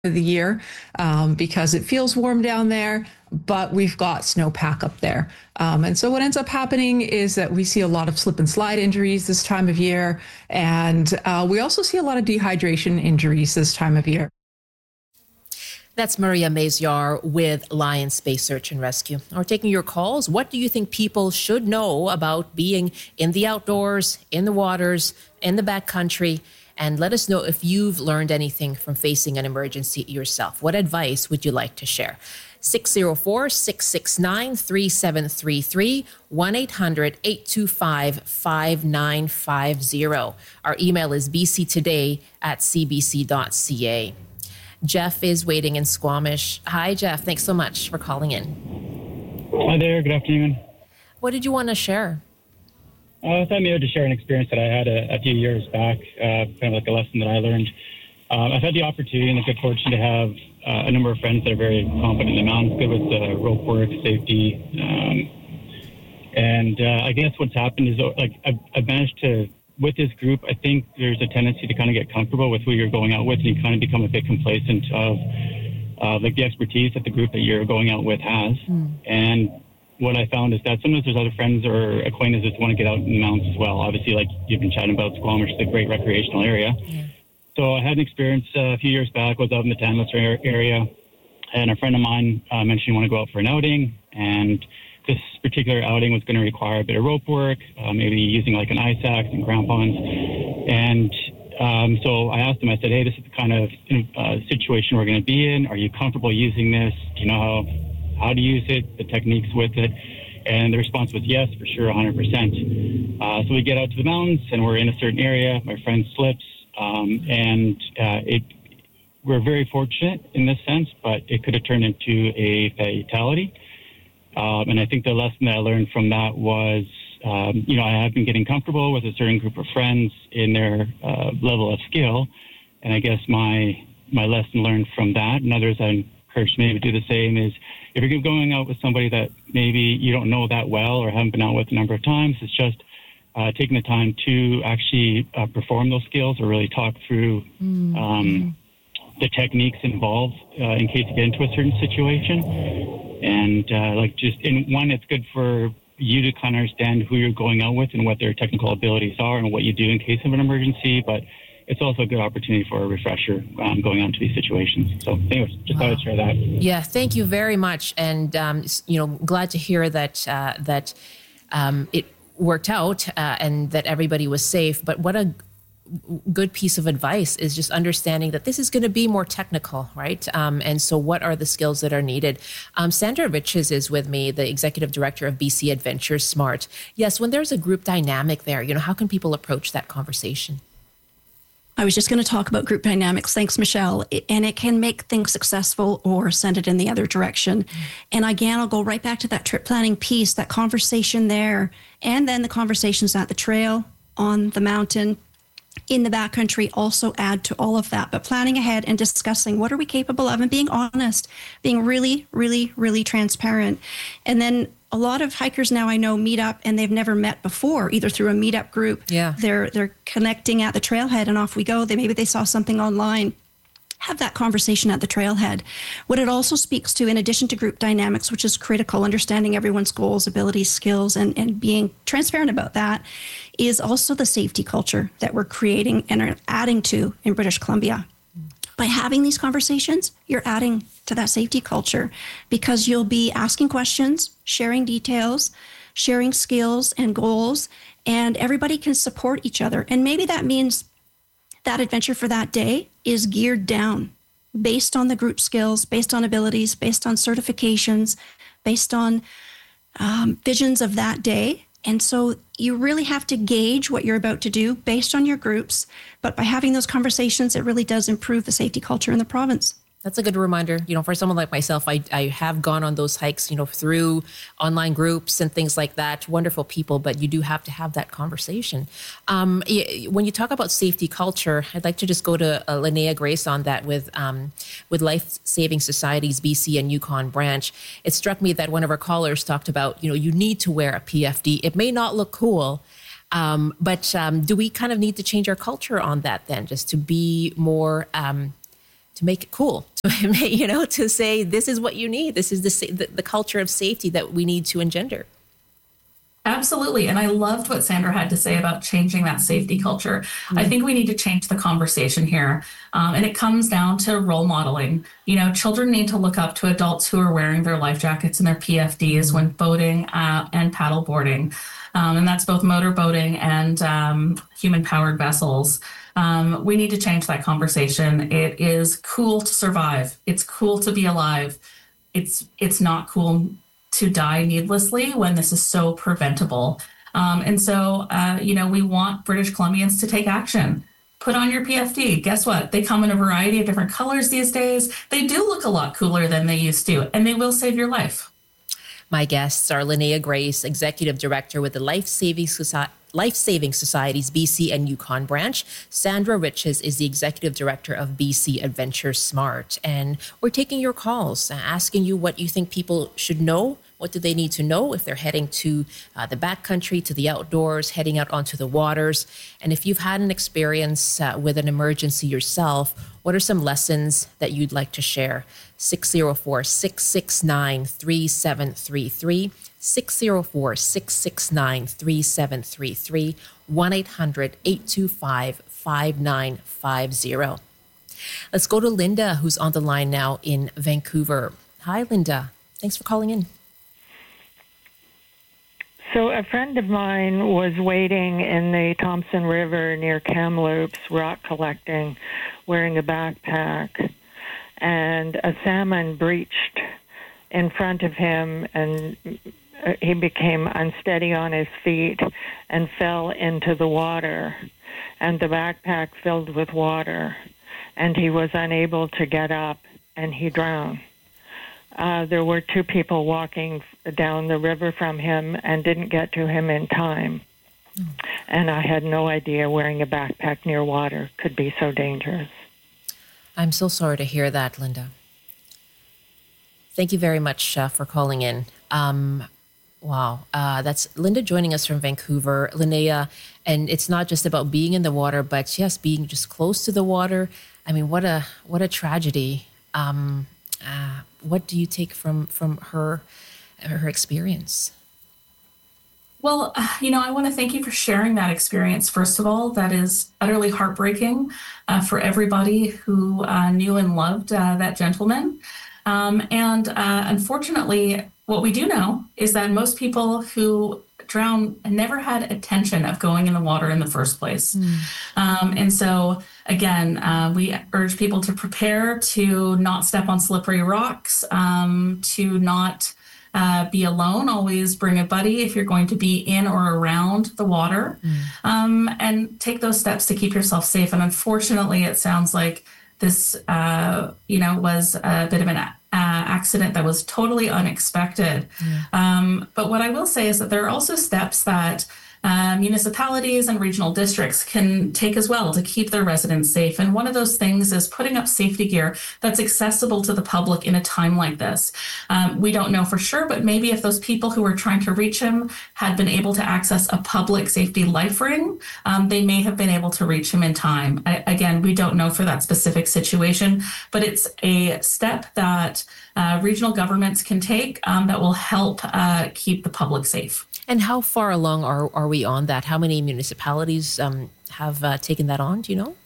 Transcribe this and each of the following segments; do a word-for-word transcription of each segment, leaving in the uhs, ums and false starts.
of the year um, because it feels warm down there, but we've got snowpack up there. Um, and so what ends up happening is that we see a lot of slip and slide injuries this time of year. And uh, we also see a lot of dehydration injuries this time of year. That's Maria Maziar with Lions Space Search and Rescue. We're taking your calls. What do you think people should know about being in the outdoors, in the waters, in the backcountry? And let us know if you've learned anything from facing an emergency yourself. What advice would you like to share? six oh four, six six nine, three seven three three, one eight hundred, eight two five, five nine five zero. Our email is b c today at c b c dot c a. Jeff is waiting in Squamish. Hi, Jeff. Thanks so much for calling in. Hi there. Good afternoon. What did you want to share? Uh, I thought maybe to share an experience that I had a, a few years back, uh, kind of like a lesson that I learned. Um, I've had the opportunity and the good fortune to have uh, a number of friends that are very competent in the mountains, good with uh, rope work, safety. Um, and uh, I guess what's happened is like I've, I've managed to, with this group, I think there's a tendency to kind of get comfortable with who you're going out with, and you kind of become a bit complacent of uh, like the expertise that the group that you're going out with has. Mm. And what I found is that sometimes there's other friends or acquaintances who want to get out in the mountains as well. Obviously, like you've been chatting about, Squamish is a great recreational area. Yeah. So I had an experience uh, a few years back. I was out in the Tamlis area, and a friend of mine uh, mentioned he wanted to go out for an outing, and this particular outing was going to require a bit of rope work, uh, maybe using like an ice axe and crampons. And um, so I asked him, I said, hey, this is the kind of uh, situation we're going to be in. Are you comfortable using this? Do you know how, how to use it, the techniques with it? And the response was yes, for sure, one hundred percent. Uh, so we get out to the mountains, and we're in a certain area. My friend slips, um, and uh, it we're very fortunate in this sense, but it could have turned into a fatality. Um, and I think the lesson that I learned from that was, um, you know, I have been getting comfortable with a certain group of friends in their uh, level of skill. And I guess my my lesson learned from that, and others I encourage me to do the same, is if you're going out with somebody that maybe you don't know that well or haven't been out with a number of times, it's just uh, taking the time to actually uh, perform those skills or really talk through mm-hmm. um, the techniques involved uh, in case you get into a certain situation. And uh, like just in one, it's good for you to kind of understand who you're going out with and what their technical abilities are and what you do in case of an emergency. But it's also a good opportunity for a refresher um, going on to these situations. So anyways, just wow. thought I'd share that. Yeah, thank you very much. And, um, you know, glad to hear that uh, that um, it worked out uh, and that everybody was safe. But what a good piece of advice is just understanding that this is going to be more technical, right? Um, and so what are the skills that are needed? Um, Sandra Riches is with me, the executive director of B C Adventures Smart. Yes, when there's a group dynamic there, you know, how can people approach that conversation? I was just going to talk about group dynamics. Thanks, Michelle. And it can make things successful or send it in the other direction. Mm-hmm. And again, I'll go right back to that trip planning piece, that conversation there, and then the conversations at the trail, on the mountain, in the backcountry also add to all of that. But planning ahead and discussing what are we capable of and being honest, being really, really, really transparent. And then a lot of hikers now I know meet up and they've never met before, either through a meetup group. Yeah. They're they're connecting at the trailhead and off we go. They maybe they saw something online. Have that conversation at the trailhead. What it also speaks to, in addition to group dynamics, which is critical, understanding everyone's goals, abilities, skills, and, and being transparent about that, is also the safety culture that we're creating and are adding to in British Columbia. By having these conversations, you're adding to that safety culture because you'll be asking questions, sharing details, sharing skills and goals, and everybody can support each other. And maybe that means that adventure for that day is geared down based on the group skills, based on abilities, based on certifications, based on um, visions of that day. And so you really have to gauge what you're about to do based on your groups. But by having those conversations, it really does improve the safety culture in the province. That's a good reminder. You know, for someone like myself, I, I have gone on those hikes, you know, through online groups and things like that. Wonderful people, but you do have to have that conversation. Um, when you talk about safety culture, I'd like to just go to uh, Linnea Grace on that with um, with Life Saving Society's B C and Yukon branch. It struck me that one of our callers talked about, you know, you need to wear a P F D. It may not look cool, um, but um, do we kind of need to change our culture on that then, just to be more... Um, to make it cool, to make, you know, to say this is what you need. This is the, the the culture of safety that we need to engender. Absolutely. And I loved what Sandra had to say about changing that safety culture. Mm-hmm. I think we need to change the conversation here. Um, and it comes down to role modeling. You know, children need to look up to adults who are wearing their life jackets and their P F Ds when boating uh, and paddle boarding. Um, and that's both motor boating and um, human-powered vessels. Um, we need to change that conversation. It is cool to survive. It's cool to be alive. It's it's not cool to die needlessly when this is so preventable. Um, and so, uh, you know, we want British Columbians to take action. Put on your P F D. Guess what? They come in a variety of different colors these days. They do look a lot cooler than they used to, and they will save your life. My guests are Linnea Grace, Executive Director with the Life Saving Society. Life Saving Society's B C and Yukon branch. Sandra Riches is the Executive Director of B C Adventure Smart. And we're taking your calls, asking you what you think people should know. What do they need to know if they're heading to uh, the backcountry, to the outdoors, heading out onto the waters? And if you've had an experience uh, with an emergency yourself, what are some lessons that you'd like to share? six oh four, six six nine, three seven three three. six oh four, six six nine, three seven three three, one eight hundred, eight two five, five nine five zero. Let's go to Linda, who's on the line now in Vancouver. Hi, Linda. Thanks for calling in. So a friend of mine was wading in the Thompson River near Kamloops, rock collecting, wearing a backpack, and a salmon breached in front of him, and he became unsteady on his feet and fell into the water, and the backpack filled with water, and he was unable to get up, and he drowned. Uh, there were two people walking down the river from him and didn't get to him in time. Mm. And I had no idea wearing a backpack near water could be so dangerous. I'm so sorry to hear that, Linda. Thank you very much uh, for calling in. Um, wow. Uh, that's Linda joining us from Vancouver. Linnea, and it's not just about being in the water, but yes, being just close to the water. I mean, what a what a tragedy. Um, uh, what do you take from, from her, her experience? Well, you know, I want to thank you for sharing that experience. First of all, that is utterly heartbreaking uh, for everybody who uh, knew and loved uh, that gentleman. Um, and uh, unfortunately, what we do know is that most people who drown never had intention of going in the water in the first place. Mm. Um, and so, again, uh, we urge people to prepare to not step on slippery rocks, um, to not uh, be alone. Always bring a buddy if you're going to be in or around the water, mm. um, and take those steps to keep yourself safe. And unfortunately, it sounds like this, uh, you know, was a bit of an uh, accident that was totally unexpected. Yeah. Um, but what I will say is that there are also steps that uh, municipalities and regional districts can take as well to keep their residents safe. And one of those things is putting up safety gear that's accessible to the public in a time like this. Um, we don't know for sure, but maybe if those people who were trying to reach him had been able to access a public safety life ring, um, they may have been able to reach him in time. I, again, we don't know for that specific situation, but it's a step that uh, regional governments can take um, that will help uh, keep the public safe. And how far along are, are we on that? How many municipalities um, have uh, taken that on? Do you know?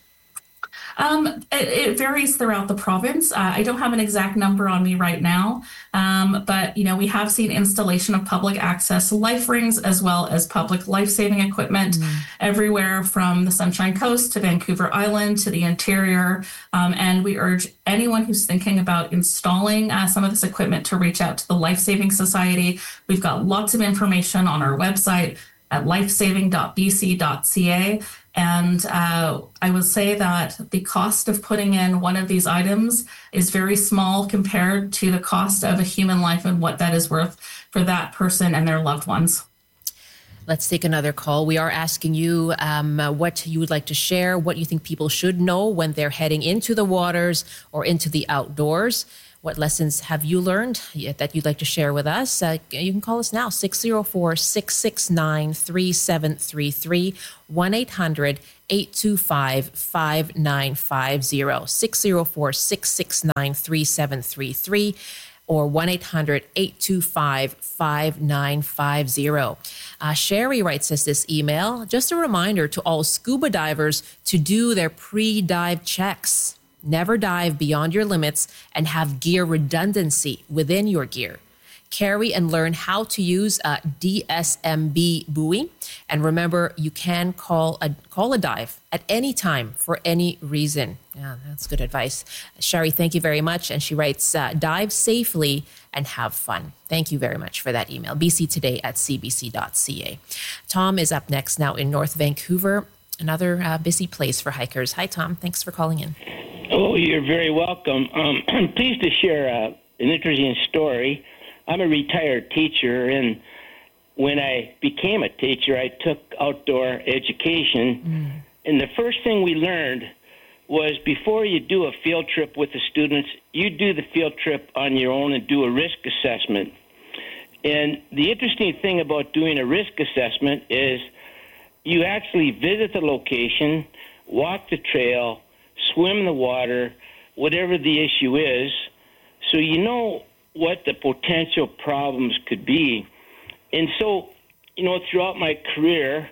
Um, it, it varies throughout the province. Uh, I don't have an exact number on me right now, um, but you know we have seen installation of public access life rings as well as public life-saving equipment mm. everywhere from the Sunshine Coast to Vancouver Island to the interior. Um, and we urge anyone who's thinking about installing uh, some of this equipment to reach out to the Life Saving Society. We've got lots of information on our website at lifesaving dot b c dot c a. And uh, I will say that the cost of putting in one of these items is very small compared to the cost of a human life and what that is worth for that person and their loved ones. Let's take another call. We are asking you um, what you would like to share, what you think people should know when they're heading into the waters or into the outdoors. What lessons have you learned that you'd like to share with us? Uh, you can call us now, six oh four, six six nine, three seven three three, one eight hundred, eight two five, five nine five zero, six oh four, six six nine, three seven three three, or one eight hundred, eight two five, five nine five zero. Uh, Sherry writes us this email. Just a reminder to all scuba divers to do their pre-dive checks. Never dive beyond your limits and have gear redundancy within your gear. Carry and learn how to use a D S M B buoy. And remember, you can call a call a dive at any time for any reason. Yeah, that's good advice. Sherry, thank you very much. And she writes, uh, dive safely and have fun. Thank you very much for that email. B C Today at c b c dot c a. Tom is up next now in North Vancouver, another uh, busy place for hikers. Hi, Tom. Thanks for calling in. Oh, you're very welcome. Um, I'm pleased to share uh, an interesting story. I'm a retired teacher, and when I became a teacher, I took outdoor education. Mm. And the first thing we learned was before you do a field trip with the students, you do the field trip on your own and do a risk assessment. And the interesting thing about doing a risk assessment is you actually visit the location, walk the trail, swim in the water, whatever the issue is, so you know what the potential problems could be. And so, you know, throughout my career,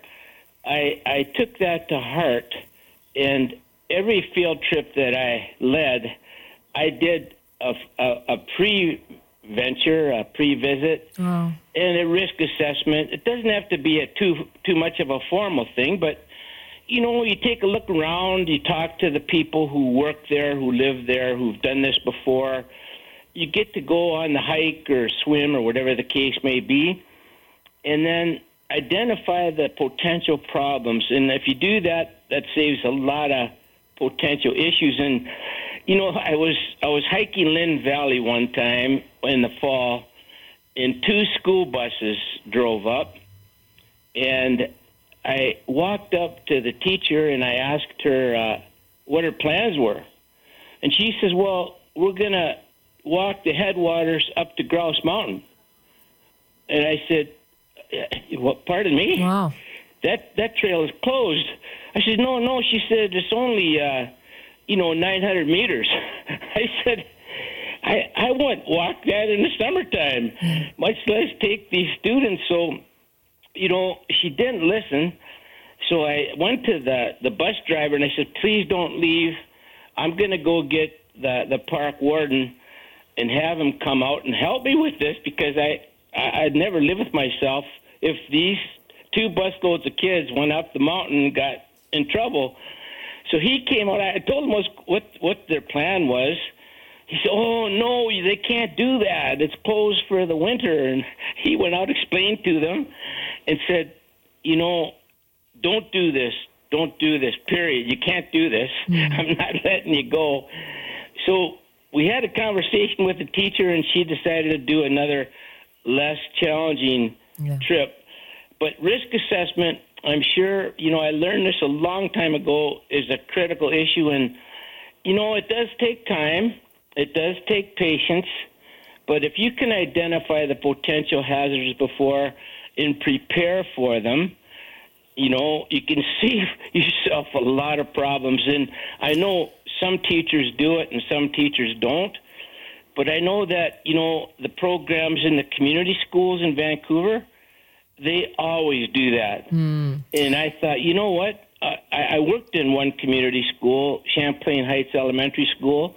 I, I took that to heart, and every field trip that I led, I did a, a, a pre-venture, a pre-visit, wow. and a risk assessment. It doesn't have to be a too too much of a formal thing, but you know, you take a look around, you talk to the people who work there, who live there, who've done this before. You get to go on the hike or swim or whatever the case may be, and then identify the potential problems. And if you do that, that saves a lot of potential issues. And, you know, I was I was hiking Lynn Valley one time in the fall, and two school buses drove up, and I walked up to the teacher and I asked her uh, what her plans were. And she says, well, we're going to walk the headwaters up to Grouse Mountain. And I said, well, pardon me? Wow. That that trail is closed. I said, no, no. She said, it's only, uh, you know, nine hundred meters. I said, I, I won't walk that in the summertime, much less take these students. So, you know, she didn't listen. So I went to the, the bus driver and I said, please don't leave. I'm going to go get the, the park warden and have him come out and help me with this, because I, I, I'd never live with myself if these two busloads of kids went up the mountain and got in trouble. So he came out. I told him what, what their plan was. He said, oh, no, they can't do that. It's closed for the winter. And he went out, explained to them, and said, you know, don't do this. Don't do this, period. You can't do this. Mm-hmm. I'm not letting you go. So we had a conversation with the teacher, and she decided to do another less challenging yeah. trip. But risk assessment, I'm sure, you know, I learned this a long time ago, is a critical issue. And, you know, it does take time. It does take patience. But if you can identify the potential hazards before and prepare for them, you know, you can save yourself a lot of problems. And I know some teachers do it and some teachers don't. But I know that, you know, the programs in the community schools in Vancouver, they always do that. Mm. And I thought, you know what? Uh, I, I worked in one community school, Champlain Heights Elementary School,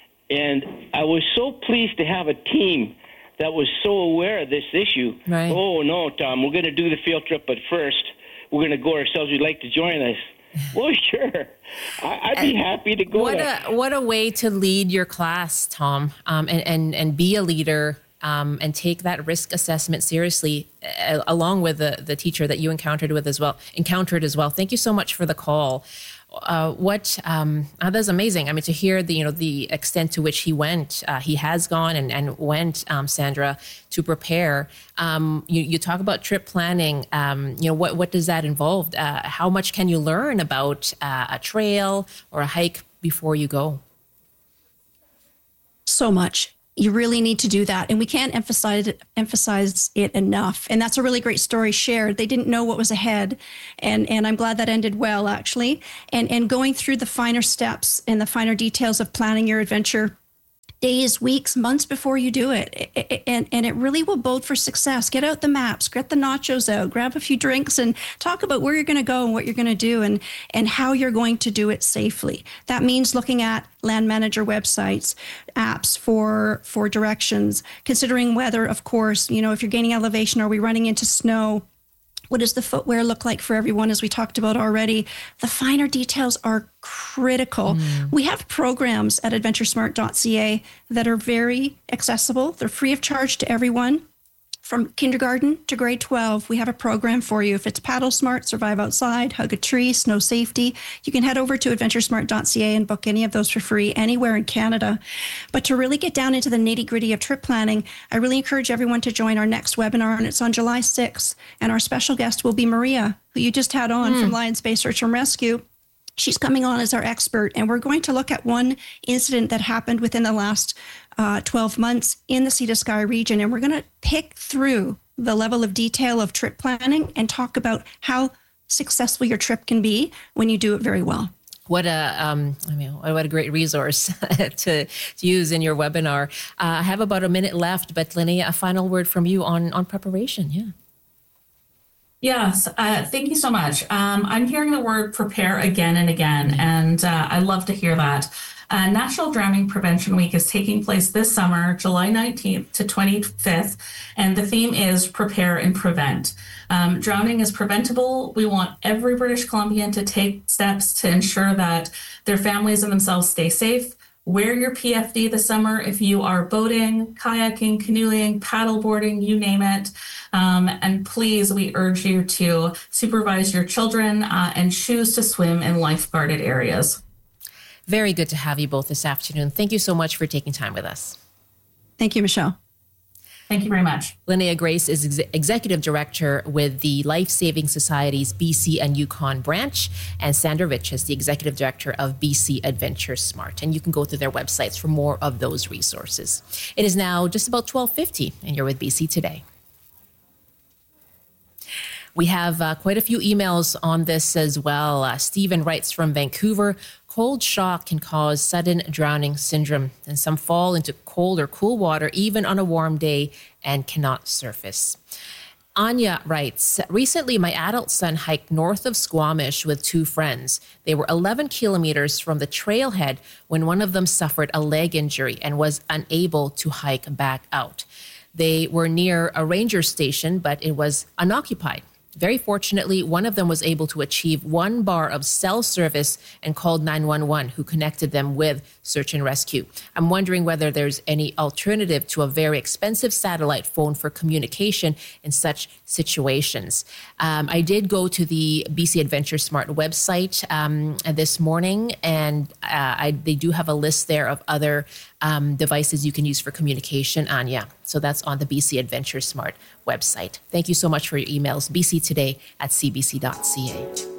and I was so pleased to have a team that was so aware of this issue. Right. Oh, no, Tom, we're going to do the field trip, but first we're going to go ourselves. We'd like to join us. Well, sure. I, I'd be happy to go. What a what a way to lead your class, Tom, um, and, and, and be a leader um, and take that risk assessment seriously, uh, along with the, the teacher that you encountered with as well. Encountered as well. Thank you so much for the call. Uh, what um, oh, that's amazing. I mean, to hear the you know the extent to which he went, uh, he has gone and and went, um, Sandra, to prepare. Um, you, you talk about trip planning. Um, you know, what what does that involve? Uh, how much can you learn about uh, a trail or a hike before you go? So much. You really need to do that. And we can't emphasize it, emphasize it enough. And that's a really great story shared. They didn't know what was ahead. And, and I'm glad that ended well, actually. And, and going through the finer steps and the finer details of planning your adventure days, weeks, months before you do it. And, and it really will bode for success. Get out the maps, get the nachos out, grab a few drinks, and talk about where you're going to go and what you're going to do and, and how you're going to do it safely. That means looking at land manager websites, apps for, for directions, considering weather, of course. You know, if you're gaining elevation, are we running into snow? What does the footwear look like for everyone, as we talked about already? The finer details are critical. Mm. We have programs at adventure smart dot c a that are very accessible. They're free of charge to everyone. From kindergarten to grade twelve, we have a program for you. If it's Paddle Smart, Survive Outside, Hug a Tree, Snow Safety, you can head over to adventure smart dot c a and book any of those for free anywhere in Canada. But to really get down into the nitty-gritty of trip planning, I really encourage everyone to join our next webinar, and it's on July sixth. And our special guest will be Maria, who you just had on mm. from Lion Space Search and Rescue. She's coming on as our expert, and we're going to look at one incident that happened within the last uh, twelve months in the Sea to Sky region, and we're going to pick through the level of detail of trip planning and talk about how successful your trip can be when you do it very well. What a, um, I mean, what a great resource to, to use in your webinar. Uh, I have about a minute left, but Linnea, a final word from you on, on preparation. Yeah. Yes, uh, thank you so much. Um, I'm hearing the word prepare again and again, and uh, I love to hear that. Uh, National Drowning Prevention Week is taking place this summer, July nineteenth to twenty-fifth, and the theme is Prepare and Prevent. Um, drowning is preventable. We want every British Columbian to take steps to ensure that their families and themselves stay safe. Wear your P F D this summer if you are boating, kayaking, canoeing, paddleboarding, you name it. Um, and please, we urge you to supervise your children uh, and choose to swim in lifeguarded areas. Very good to have you both this afternoon. Thank you so much for taking time with us. Thank you, Michelle. Thank you very much. Linnea Grace is ex- Executive Director with the Life Saving Society's B C and Yukon branch, and Sandra Rich is the Executive Director of B C Adventure Smart. And you can go to their websites for more of those resources. It is now just about twelve fifty, and you're with B C Today. We have uh, quite a few emails on this as well. Uh, Stephen writes from Vancouver, cold shock can cause sudden drowning syndrome, and some fall into cold or cool water even on a warm day and cannot surface. Anya writes, recently my adult son hiked north of Squamish with two friends. They were eleven kilometers from the trailhead when one of them suffered a leg injury and was unable to hike back out. They were near a ranger station, but it was unoccupied. Very fortunately, one of them was able to achieve one bar of cell service and called nine one one, who connected them with search and rescue. I'm wondering whether there's any alternative to a very expensive satellite phone for communication in such situations. Um, I did go to the B C Adventure Smart website um, this morning, and uh, I, they do have a list there of other um, devices you can use for communication, Anya. So that's on the B C Adventure Smart website. Thank you so much for your emails. B C Today at c b c dot c a.